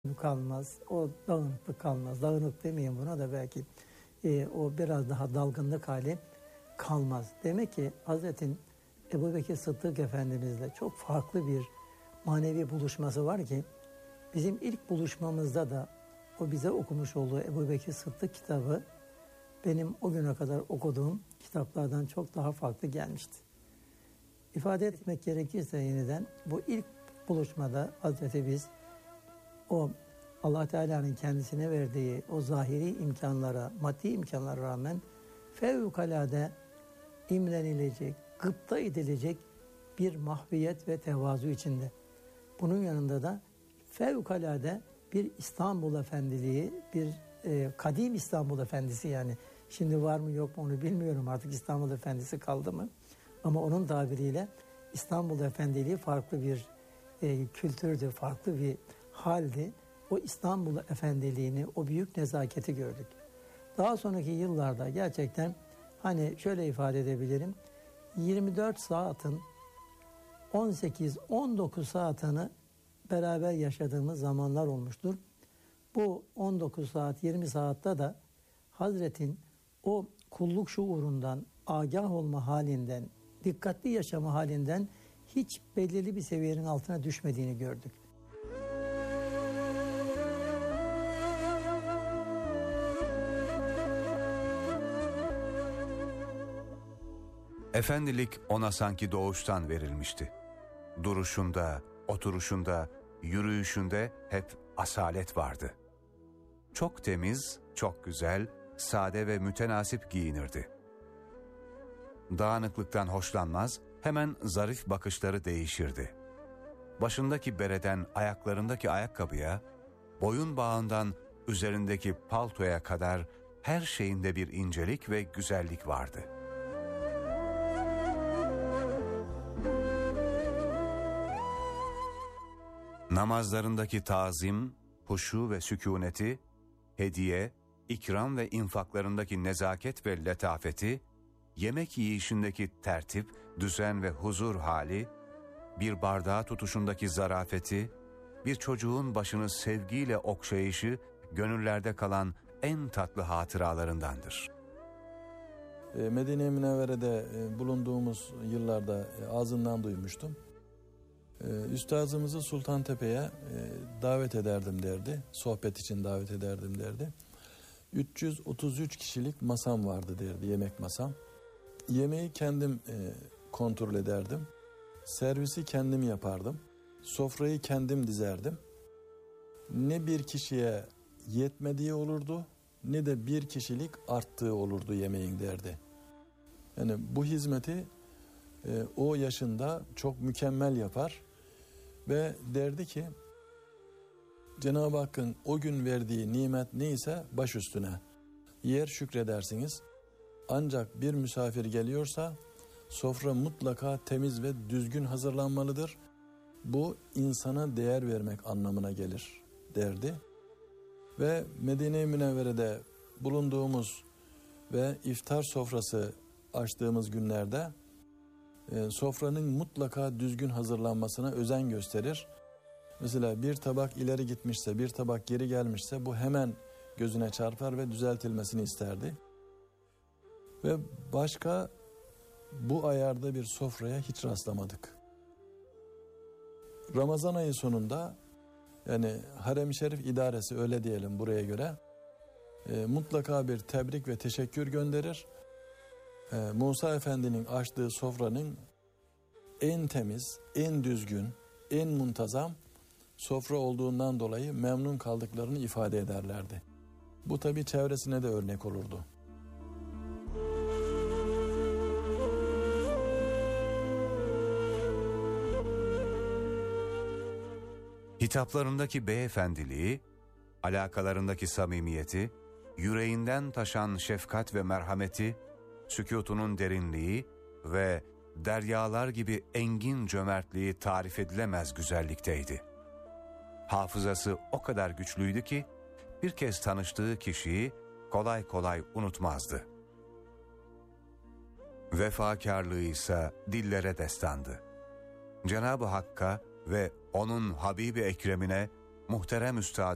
kalmaz, o dağınıklık kalmaz. Dağınık demeyeyim buna da belki o biraz daha dalgınlık hali kalmaz. Demek ki Hazreti Ebubekir Sıddık Efendimizle çok farklı bir manevi buluşması var ki bizim ilk buluşmamızda da o bize okumuş olduğu Ebubekir Sıddık kitabı benim o güne kadar okuduğum kitaplardan çok daha farklı gelmişti. İfade etmek gerekirse yeniden bu ilk buluşmada Hazreti biz o Allah Teala'nın kendisine verdiği o zahiri imkanlara, maddi imkanlara rağmen fevkalade imrenilecek, gıpta edilecek bir mahviyet ve tevazu içinde. Bunun yanında da fevkalade bir İstanbul Efendiliği, bir kadim İstanbul Efendisi yani. Şimdi var mı yok mu onu bilmiyorum, artık İstanbul Efendisi kaldı mı? Ama onun tabiriyle İstanbul Efendiliği farklı bir kültürdü, farklı bir haldi. O İstanbul Efendiliğini, o büyük nezaketi gördük. Daha sonraki yıllarda gerçekten hani şöyle ifade edebilirim, 24 saatin 18-19 saatini beraber yaşadığımız zamanlar olmuştur. Bu 19 saat, 20 saatte de Hazretin o kulluk şuurundan, agah olma halinden, dikkatli yaşama halinden hiç belirli bir seviyenin altına düşmediğini gördük. Efendilik ona sanki doğuştan verilmişti. Duruşunda, oturuşunda, yürüyüşünde hep asalet vardı. Çok temiz, çok güzel, sade ve mütenasip giyinirdi. Dağınıklıktan hoşlanmaz, hemen zarif bakışları değişirdi. Başındaki bereden ayaklarındaki ayakkabıya, boyun bağından üzerindeki paltoya kadar her şeyinde bir incelik ve güzellik vardı. Namazlarındaki tazim, huşu ve sükûneti, hediye, ikram ve infaklarındaki nezaket ve letafeti, yemek yiyişindeki tertip, düzen ve huzur hali, bir bardağı tutuşundaki zarafeti, bir çocuğun başını sevgiyle okşayışı, gönüllerde kalan en tatlı hatıralarındandır. Medine-i Münevvere'de bulunduğumuz yıllarda ağzından duymuştum. Üstazımızı Sultantepe'ye davet ederdim derdi. Sohbet için davet ederdim derdi. 333 kişilik masam vardı derdi, yemek masam. Yemeği kendim kontrol ederdim. Servisi kendim yapardım. Sofrayı kendim dizerdim. Ne bir kişiye yetmediği olurdu, ne de bir kişilik arttığı olurdu yemeğin derdi. Yani bu hizmeti o yaşında çok mükemmel yapar. Ve derdi ki Cenab-ı Hakk'ın o gün verdiği nimet neyse baş üstüne yer şükredersiniz. Ancak bir misafir geliyorsa sofra mutlaka temiz ve düzgün hazırlanmalıdır. Bu insana değer vermek anlamına gelir derdi. Ve Medine-i Münevvere'de bulunduğumuz ve iftar sofrası açtığımız günlerde sofranın mutlaka düzgün hazırlanmasına özen gösterir. Mesela bir tabak ileri gitmişse, bir tabak geri gelmişse bu hemen gözüne çarpar ve düzeltilmesini isterdi. Ve başka bu ayarda bir sofraya hiç rastlamadık. Ramazan ayı sonunda, yani Harem-i Şerif idaresi öyle diyelim buraya göre, mutlaka bir tebrik ve teşekkür gönderir. Musa Efendi'nin açtığı sofranın en temiz, en düzgün, en muntazam sofra olduğundan dolayı memnun kaldıklarını ifade ederlerdi. Bu tabii çevresine de örnek olurdu. Hitaplarındaki beyefendiliği, alakalarındaki samimiyeti, yüreğinden taşan şefkat ve merhameti, sükutunun derinliği ve deryalar gibi engin cömertliği tarif edilemez güzellikteydi. Hafızası o kadar güçlüydü ki bir kez tanıştığı kişiyi kolay kolay unutmazdı. Vefakarlığı ise dillere destandı. Cenab-ı Hakk'a ve onun Habibi Ekrem'ine muhterem üstad